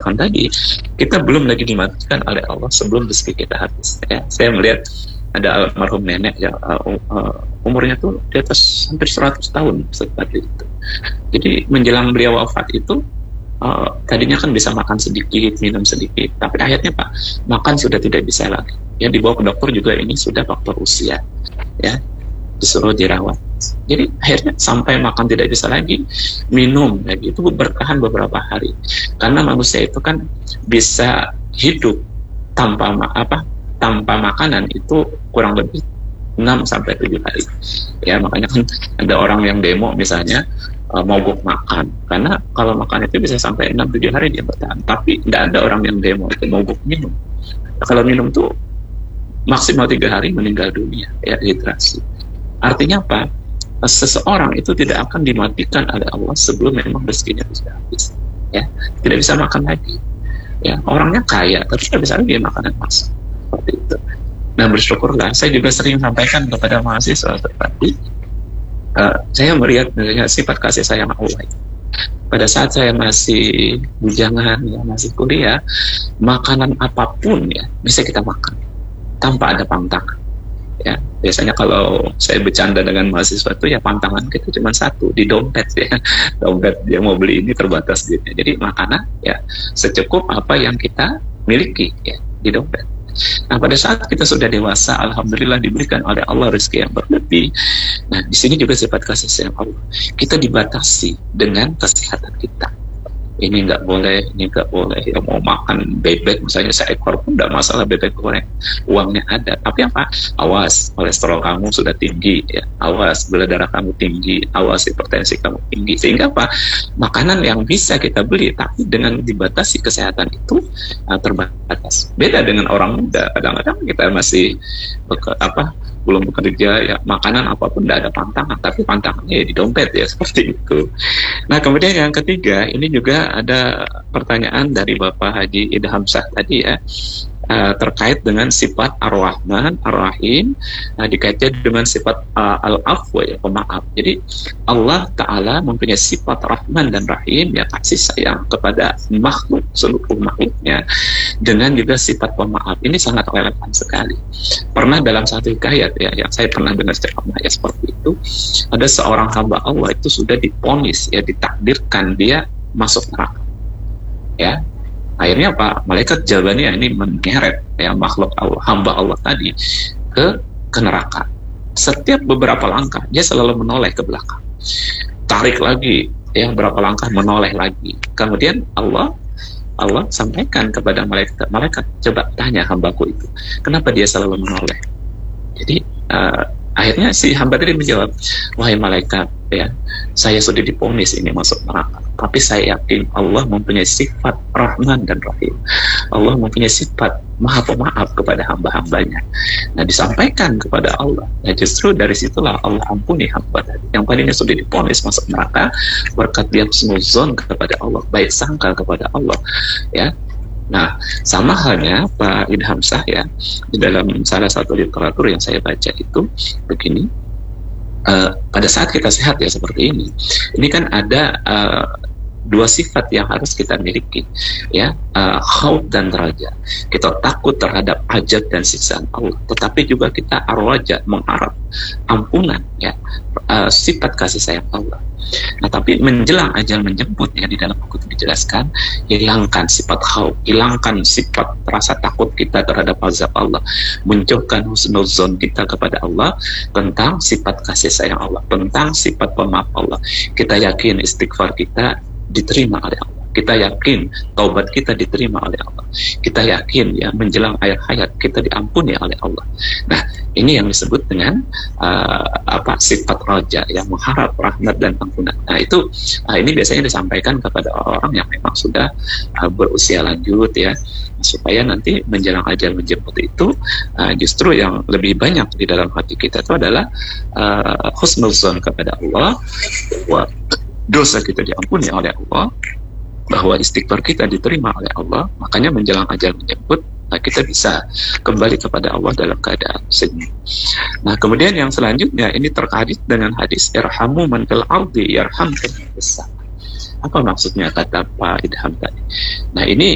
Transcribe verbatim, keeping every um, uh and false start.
katakan tadi, kita belum lagi dimatikan oleh Allah sebelum rezeki kita habis. Ya, saya melihat ada almarhum nenek ya, uh, uh, umurnya tuh di atas hampir seratus tahun seperti itu. Jadi menjelang beliau wafat itu, uh, tadinya kan bisa makan sedikit, minum sedikit, tapi akhirnya Pak, makan sudah tidak bisa lagi. Ya, dibawa ke dokter juga ini sudah faktor usia, ya, disuruh dirawat. Jadi akhirnya sampai makan tidak bisa lagi, minum lagi itu bertahan beberapa hari. Karena manusia itu kan bisa hidup tanpa apa? tanpa makanan itu kurang lebih enam sampai tujuh hari. Ya, makanya kan ada orang yang demo misalnya uh, mogok makan. Karena kalau makan itu bisa sampai enam tujuh hari dia bertahan. Tapi tidak ada orang yang demo itu mogok minum. Kalau minum tuh maksimal tiga hari meninggal dunia, ya, dehidrasi. Artinya apa? Seseorang itu tidak akan dimatikan oleh Allah sebelum memang rezekinya sudah habis. Ya, tidak bisa makan lagi. Ya, orangnya kaya tapi tidak bisa lagi makanan masak. Seperti itu. Nah, bersyukurlah. Saya juga sering sampaikan kepada mahasiswa seperti uh, saya melihat misalnya sifat kasih sayang Allah. Pada saat saya masih bujangan, ya, masih kuliah, makanan apapun ya bisa kita makan tanpa ada pantangan. Ya, biasanya kalau saya bercanda dengan mahasiswa itu ya pantangan kita cuma satu di dompet ya, dompet dia mau beli ini terbatas duitnya. Jadi makanan ya secukup apa yang kita miliki ya di dompet. Nah, pada saat kita sudah dewasa, alhamdulillah diberikan oleh Allah rezeki yang berlebih. Nah, di sini juga sifat kasih sayang Allah. Kita dibatasi dengan kesehatan kita. Ini nggak boleh, ini nggak boleh. Ya, mau makan bebek misalnya seekor pun nggak masalah, bebek goreng, uangnya ada. Tapi apa? Awas, kolesterol kamu sudah tinggi, ya. Awas, gula darah kamu tinggi, awas hipertensi kamu tinggi. Sehingga apa? Makanan yang bisa kita beli, tapi dengan dibatasi kesehatan itu uh, terbatas. Beda dengan orang muda. Kadang-kadang kita masih beke, apa? belum bekerja, ya makanan apapun tidak ada pantangan, tapi pantangannya ya di dompet ya, seperti itu. Nah, kemudian yang ketiga, ini juga ada pertanyaan dari Bapak Haji Idhamsah tadi ya, uh, terkait dengan sifat Ar-Rahman, Ar-Rahim, uh, dikaitkan dengan sifat uh, Al-Afwa, ya, pemaaf. Jadi Allah Ta'ala mempunyai sifat Rahman dan Rahim, ya, kasih sayang kepada makhluk, seluruh makhluknya, dengan juga sifat pemaaf. Ini sangat relevan sekali. Pernah dalam satu hikayat ya, yang saya pernah dengar ceramah ya seperti itu, ada seorang hamba Allah itu sudah diponis, ya, ditakdirkan dia masuk neraka. Ya, akhirnya apa? Malaikat jawabannya ini menyeret ya makhluk Allah, hamba Allah tadi ke ke neraka. Setiap beberapa langkah dia selalu menoleh ke belakang, tarik lagi, ya, beberapa langkah menoleh lagi. Kemudian Allah Allah sampaikan kepada malaikat, malaikat coba tanya hambaku itu, kenapa dia selalu menoleh? Jadi uh, akhirnya si hamba tadi menjawab, wahai malaikat, ya, saya sudah diponis ini masuk neraka, tapi saya yakin Allah mempunyai sifat Rahman dan Rahim. Allah mempunyai sifat Maha Pemaaf kepada hamba-hambanya. Nah, disampaikan kepada Allah. Nah, justru dari situlah Allah ampuni hamba tadi yang tadinya sudah diponis masuk neraka, berkat dia husnuzon kepada Allah, baik sangka kepada Allah, ya. Nah, sama halnya Pak Idhamsah ya, di dalam salah satu literatur yang saya baca itu begini, uh, pada saat kita sehat ya seperti ini, ini kan ada uh, dua sifat yang harus kita miliki, ya, uh, khauf dan raja. Kita takut terhadap ajab dan siksaan Allah, tetapi juga kita arwaja, mengharap ampunan, ya, uh, sifat kasih sayang Allah. Nah, tapi menjelang ajal menjemput ya, di dalam buku itu dijelaskan, hilangkan sifat khauf, hilangkan sifat rasa takut kita terhadap azab Allah, munculkan husnuzon kita kepada Allah tentang sifat kasih sayang Allah, tentang sifat pemaaf Allah. Kita yakin istighfar kita diterima oleh Allah, kita yakin taubat kita diterima oleh Allah, kita yakin ya menjelang akhir hayat kita diampuni oleh Allah. Nah, ini yang disebut dengan uh, apa sifat raja, yang mengharap rahmat dan ampunan. Nah, itu uh, ini biasanya disampaikan kepada orang yang memang sudah uh, berusia lanjut ya, supaya nanti menjelang ajal menjemput itu uh, justru yang lebih banyak di dalam hati kita itu adalah uh, husnuzon kepada Allah, bahwa dosa kita diampuni oleh Allah, bahwa istighfar kita diterima oleh Allah. Makanya menjelang ajal menjemput, nah, kita bisa kembali kepada Allah dalam keadaan senyum. Nah, kemudian yang selanjutnya ini terkait dengan hadis irhamu man fil ardi yarhamkum man fis sama. Apa maksudnya kata Pak Idham tadi? Nah, ini